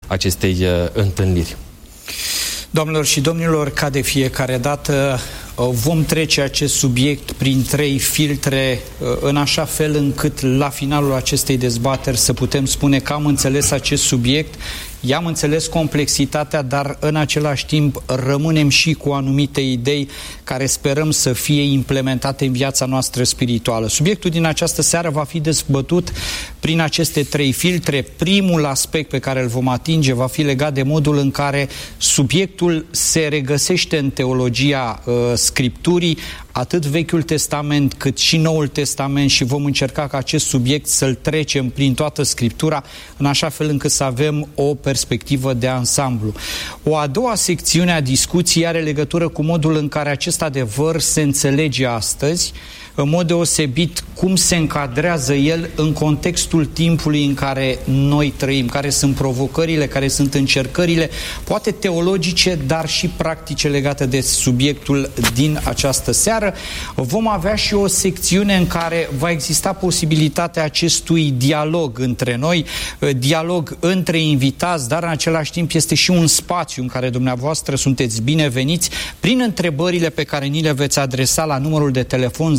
acestei întâlniri. Doamnelor și domnilor, ca de fiecare dată, vom trece acest subiect prin 3 filtre, în așa fel încât la finalul acestei dezbateri să putem spune că am înțeles acest subiect, i-am înțeles complexitatea, dar în același timp rămânem și cu anumite idei care sperăm să fie implementate în viața noastră spirituală. Subiectul din această seară va fi dezbătut prin aceste 3 filtre. Primul aspect pe care îl vom atinge va fi legat de modul în care subiectul se regăsește în teologia Scripturii, atât Vechiul Testament cât și Noul Testament, și vom încerca ca acest subiect să-l trecem prin toată Scriptura, în așa fel încât să avem o perspectivă de ansamblu. O a doua secțiune a discuției are legătură cu modul în care acest adevăr se înțelege astăzi, în mod deosebit cum se încadrează el în contextul timpului în care noi trăim, care sunt provocările, care sunt încercările, poate teologice, dar și practice legate de subiectul din această seară. Vom avea și o secțiune în care va exista posibilitatea acestui dialog între noi, dialog între invitați, dar în același timp este și un spațiu în care dumneavoastră sunteți bineveniți prin întrebările pe care ni le veți adresa la numărul de telefon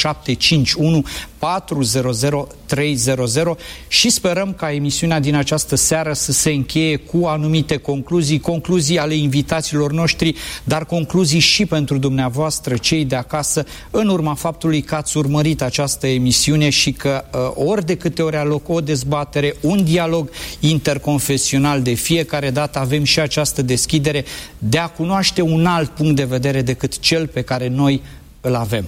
0751 400 300 și sperăm ca emisiunea din această seară să se încheie cu anumite concluzii ale invitaților noștri, dar concluzii și pentru dumneavoastră, cei de acasă, în urma faptului că ați urmărit această emisiune și că ori de câte ori are loc o dezbatere, un dialog interconfesional, de fiecare dată avem și această deschidere de a cunoaște un alt punct de vedere decât cel pe care noi îl avem.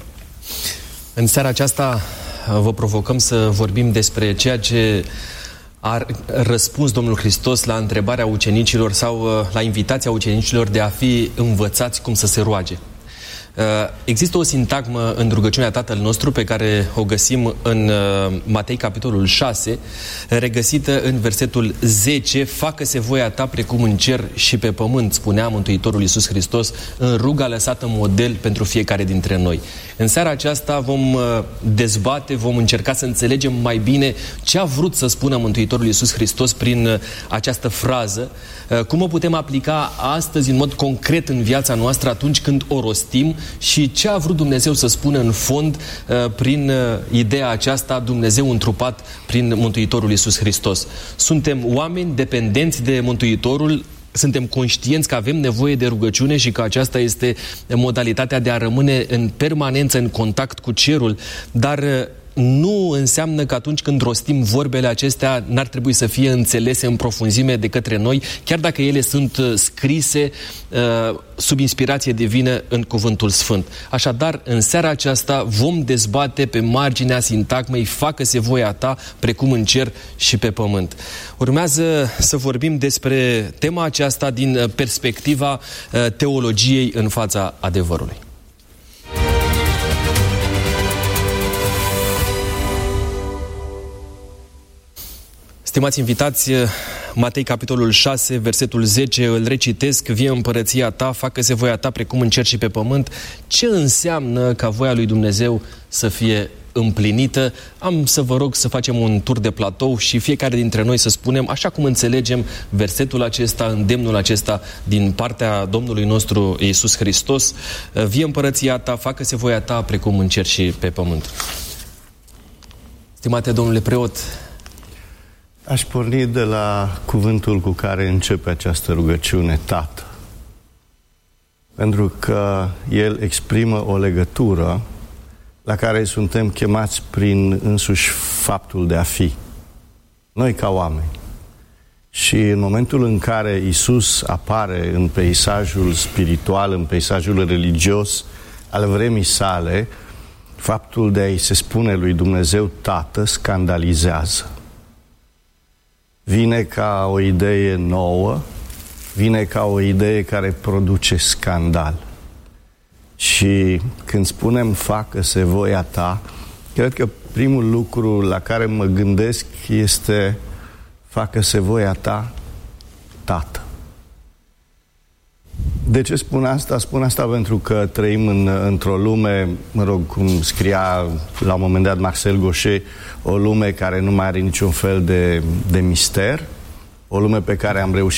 În seara aceasta vă provocăm să vorbim despre ceea ce a răspuns Domnul Hristos la întrebarea ucenicilor sau la invitația ucenicilor de a fi învățați cum să se roage. Există o sintagmă în rugăciunea Tatăl nostru pe care o găsim în Matei capitolul 6, regăsită în versetul 10: facă-se voia ta precum în cer și pe pământ, spunea Mântuitorul Iisus Hristos în ruga lăsată model pentru fiecare dintre noi. În seara aceasta vom dezbate, vom încerca să înțelegem mai bine ce a vrut să spună Mântuitorul Iisus Hristos prin această frază, cum o putem aplica astăzi în mod concret în viața noastră atunci când o rostim și ce a vrut Dumnezeu să spună în fond prin ideea aceasta, Dumnezeu întrupat prin Mântuitorul Iisus Hristos. Suntem oameni dependenți de Mântuitorul, suntem conștienți că avem nevoie de rugăciune și că aceasta este modalitatea de a rămâne în permanență în contact cu cerul, dar nu înseamnă că atunci când rostim vorbele acestea n-ar trebui să fie înțelese în profunzime de către noi, chiar dacă ele sunt scrise sub inspirație divină în Cuvântul Sfânt. Așadar, în seara aceasta vom dezbate pe marginea sintagmei facă-se voia ta precum în cer și pe pământ. Urmează să vorbim despre tema aceasta din perspectiva teologiei în fața adevărului. Stimați invitați, Matei capitolul 6, versetul 10, îl recitesc: vie împărăția ta, facă-se voia ta precum în cer și pe pământ. Ce înseamnă ca voia lui Dumnezeu să fie împlinită? Am să vă rog să facem un tur de platou și fiecare dintre noi să spunem așa cum înțelegem versetul acesta, îndemnul acesta din partea Domnului nostru Iisus Hristos: vie împărăția ta, facă-se voia ta precum în cer și pe pământ. Stimate domnule preot, aș porni de la cuvântul cu care începe această rugăciune, Tată. Pentru că el exprimă o legătură la care suntem chemați prin însuși faptul de a fi. Noi ca oameni. Și în momentul în care Iisus apare în peisajul spiritual, în peisajul religios al vremii sale, faptul de a-i se spune lui Dumnezeu Tată scandalizează. Vine ca o idee nouă, vine ca o idee care produce scandal. Și când spunem facă-se voia ta, cred că primul lucru la care mă gândesc este facă-se voia ta, Tată. De ce spun asta? Spun asta pentru că trăim într-o lume, mă rog, cum scria la un moment dat Marcel Gauchet, o lume care nu mai are niciun fel de mister, o lume pe care am reușit